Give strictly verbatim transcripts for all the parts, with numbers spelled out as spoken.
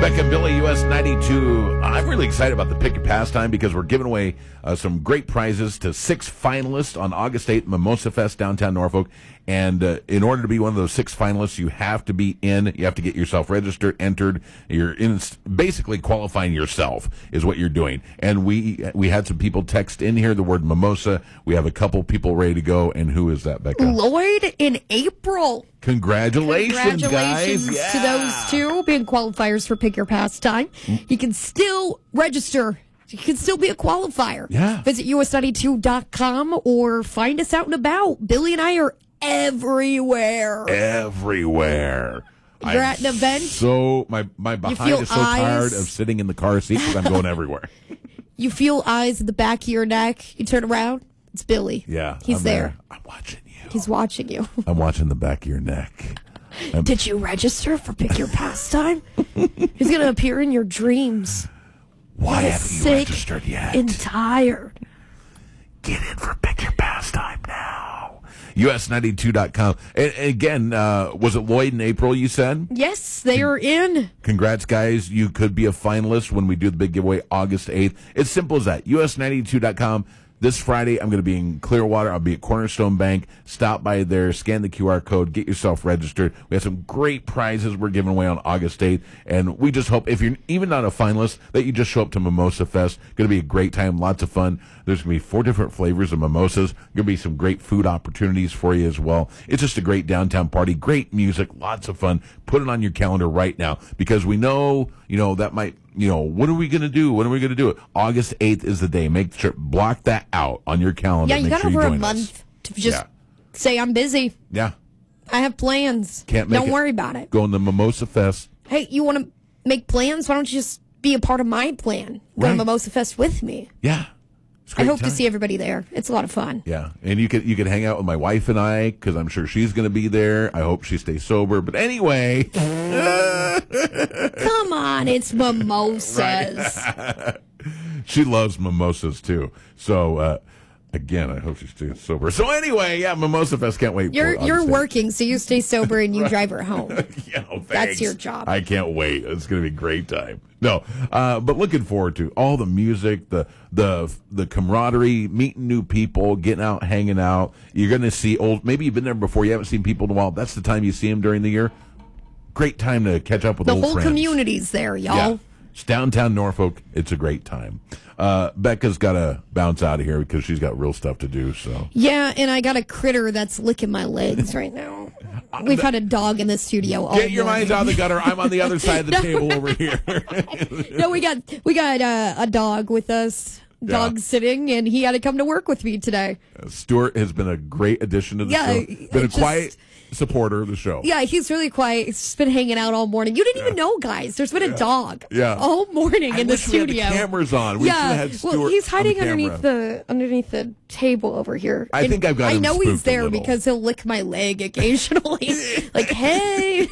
Becca and Billy, U S ninety-two. I'm really excited about the Pick Your Pastime because we're giving away uh, some great prizes to six finalists on August eighth, Mimosa Fest, downtown Norfolk. And uh, in order to be one of those six finalists, you have to be in. You have to get yourself registered, entered. You're in, basically qualifying yourself is what you're doing. And we we had some people text in here the word mimosa. We have a couple people ready to go. And who is that, Becca? Lloyd in April. Congratulations, Congratulations guys. to Yeah. those two being qualifiers for Pick Your Pastime. You can still register. You can still be a qualifier. Yeah. Visit U S ninety-two dot com or find us out and about. Billy and I are everywhere. Everywhere. You're I'm at an event. So my my behind feel is so eyes. tired of sitting in the car seat because I'm going everywhere. You feel eyes at the back of your neck. You turn around. It's Billy. Yeah, He's I'm there. I'm watching you. He's watching you. I'm watching the back of your neck. I'm- Did you register for Pick Your Pastime? He's going to appear in your dreams. Why You're haven't you sick registered yet? and tired. Get in for Pick Your Pastime now. U S ninety-two dot com. And, and again, uh, was it Lloyd in April, you said? Yes, they are in. Congrats, guys. You could be a finalist when we do the big giveaway August eighth. It's simple as that. U S ninety-two dot com. This Friday, I'm going to be in Clearwater. I'll be at Cornerstone Bank. Stop by there, scan the Q R code, get yourself registered. We have some great prizes we're giving away on August eighth. And we just hope, if you're even not a finalist, that you just show up to Mimosa Fest. Going to be a great time, lots of fun. There's going to be four different flavors of mimosas. Going to be some great food opportunities for you as well. It's just a great downtown party, great music, lots of fun. Put it on your calendar right now because we know, you know, that might, you know, what are we going to do? When are we going to do it? August eighth is the day. Make sure, block that out on your calendar. Yeah, you Make got sure over you a join month us. to just Yeah. say, I'm busy. Yeah. I have plans. Can't make Don't it. worry about it. Going to Mimosa Fest. Hey, you want to make plans? Why don't you just be a part of my plan? Go Right. to Mimosa Fest with me. Yeah. It's a I great hope time. to see everybody there. It's a lot of fun. Yeah, and you could you could hang out with my wife and I because I'm sure she's going to be there. I hope she stays sober. But anyway, Come on, it's mimosas. she loves mimosas too. So uh, again, I hope she stays sober. So anyway, yeah, Mimosa Fest. Can't wait. You're for you're August eighth. working, so you stay sober and you drive her home. Yeah, no, That's thanks. your job. I can't wait. It's going to be a great time. No, uh, but looking forward to all the music, the the the camaraderie, meeting new people, getting out, hanging out. You're going to see old. Maybe you've been there before. You haven't seen people in a while. That's the time you see them during the year. Great time to catch up with The old whole friends. community's there, y'all. Yeah. It's downtown Norfolk. It's a great time. Uh, Becca's got to bounce out of here because she's got real stuff to do. So Yeah, and I got a critter that's licking my legs right now. We've had a dog in the studio all get your morning. minds out of the gutter. I'm on the other side of the table over here. No, we got we got uh, a dog with us. Dog Yeah. sitting, and he had to come to work with me today. Stuart has been a great addition to the Yeah, show. it Been a just- quiet supporter of the show. Yeah, he's really quiet. He's just been hanging out all morning. You didn't even know, guys. There's been a dog Yeah. all morning I in the wish we had studio. the cameras on. We should yeah, have had Stuart well, he's on the hiding camera. underneath the underneath the table over here. I And think I've got I him know spooked he's a there little. because he'll lick my leg occasionally. Like, hey.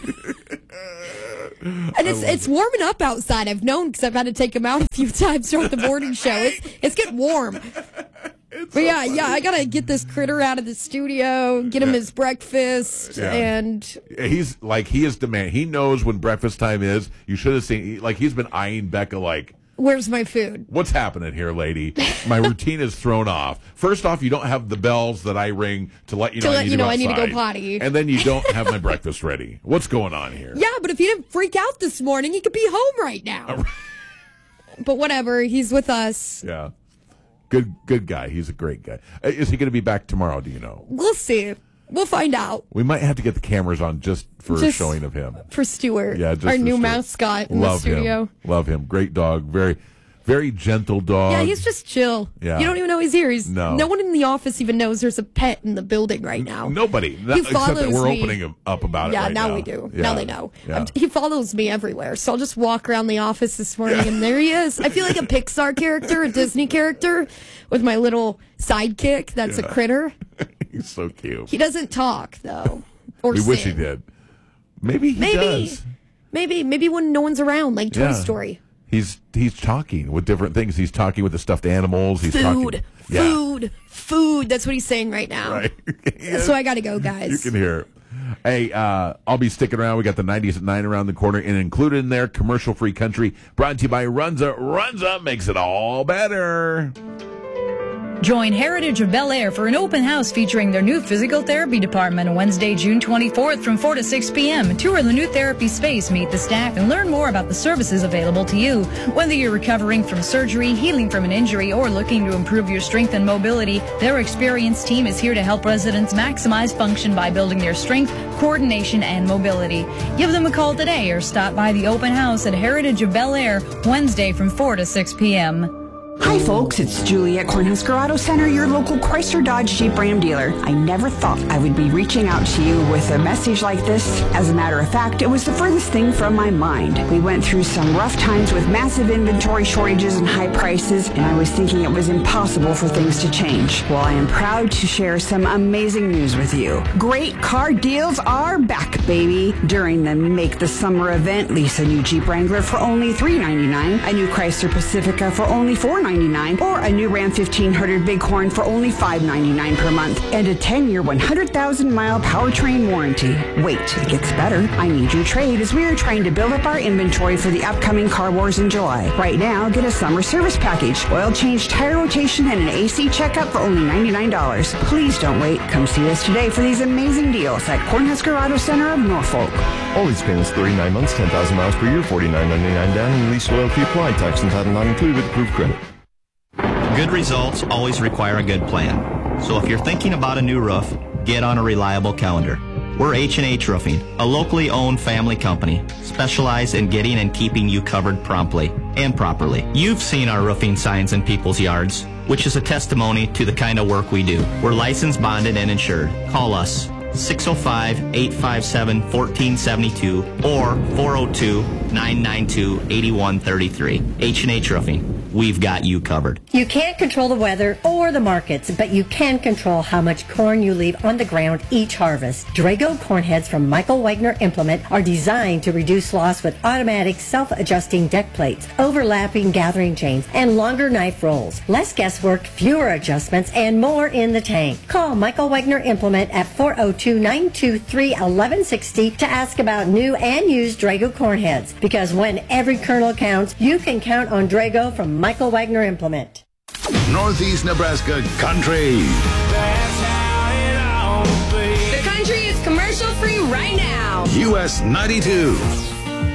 And it's it's warming up outside. I've known because I've had to take him out a few times throughout the morning show. It's it's getting warm. But yeah, yeah, I gotta get this critter out of the studio, get him his breakfast, Yeah. and He's like, he is demand. He knows when breakfast time is. You should have seen, like, he's been eyeing Becca like, where's my food? what's happening here, lady? My routine is thrown off. First off, you don't have the bells that I ring to let you know, To I, let need you to know go I need to go outside. potty. And then you don't have my breakfast ready. What's going on here? Yeah, but if he didn't freak out this morning, he could be home right now. But whatever, he's with us. Yeah. Good good guy. He's a great guy. Uh, Is he going to be back tomorrow, do you know? We'll see. We'll find out We might have to get the cameras on just for a Just showing of him. for Stuart, Yeah, just our for new Stuart. mascot in Love the studio. him. Love him. Great dog. Very, very gentle dog. Yeah, he's just chill. Yeah. You don't even know he's here. He's, No. no one in the office even knows there's a pet in the building right now. Nobody. Not- except that follows we're me. opening him up about it Yeah, right now, now. we do. Yeah. Now they know. Yeah. Um, he follows me everywhere. So I'll just walk around the office this morning, and there he is. I feel like a Pixar character, a Disney character, with my little sidekick that's a critter. He's so cute. He doesn't talk, though. Or we wish he sing. did. Maybe he Maybe. does. Maybe. Maybe when no one's around, like Toy Yeah. Story. He's he's talking with different things. He's talking with the stuffed animals. He's Food. talking. Yeah. Food. Food. That's what he's saying right now. Right. So I got to go, guys. You can hear it. Hey, uh, I'll be sticking around. We got the nineties at nine around the corner, and included in there, commercial-free country, brought to you by Runza. Runza makes it all better. Join Heritage of Bel Air for an open house featuring their new physical therapy department on Wednesday, June twenty-fourth from four to six p.m. Tour the new therapy space, meet the staff, and learn more about the services available to you. Whether you're recovering from surgery, healing from an injury, or looking to improve your strength and mobility, their experienced team is here to help residents maximize function by building their strength, coordination, and mobility. Give them a call today or stop by the open house at Heritage of Bel Air Wednesday from four to six p.m. Hi folks, it's Julie at Cornhusker Auto Center, your local Chrysler Dodge Jeep Ram dealer. I never thought I would be reaching out to you with a message like this. As a matter of fact, it was the furthest thing from my mind. We went through some rough times with massive inventory shortages and high prices, and I was thinking it was impossible for things to change. Well, I am proud to share some amazing news with you. Great car deals are back, baby. During the Make the Summer event, lease a new Jeep Wrangler for only three ninety-nine, a new Chrysler Pacifica for only four ninety-nine, or a new Ram fifteen hundred Bighorn for only five ninety-nine per month, and a ten-year, one hundred thousand mile powertrain warranty. Wait, it gets better. I need your trade as we are trying to build up our inventory for the upcoming Car Wars in July. Right now, get a summer service package, oil change, tire rotation, and an A C checkup for only ninety-nine dollars. Please don't wait. Come see us today for these amazing deals at Cornhusker Auto Center of Norfolk. All these payments, thirty-nine months, ten thousand miles per year, forty-nine ninety-nine down, and lease loyalty applied. Tax and title not included with approved credit. Good results always require a good plan. So if you're thinking about a new roof, get on a reliable calendar. We're H and H Roofing, a locally owned family company, specialized in getting and keeping you covered promptly and properly. You've seen our roofing signs in people's yards, which is a testimony to the kind of work we do. We're licensed, bonded, and insured. Call us six oh five, eight five seven, one four seven two or four oh two, nine nine two, eight one three three. H and H Roofing. We've got you covered. You can't control the weather or the markets, but you can control how much corn you leave on the ground each harvest. Drago corn heads from Michael Wagner Implement are designed to reduce loss with automatic self-adjusting deck plates, overlapping gathering chains, and longer knife rolls. Less guesswork, fewer adjustments, and more in the tank. Call Michael Wagner Implement at four oh two, nine two three, one one six oh to ask about new and used Drago corn heads. Because when every kernel counts, you can count on Drago from Michael Wagner Implement. Northeast Nebraska Country. That's how it ought to be. The country is commercial free right now. U S ninety-two.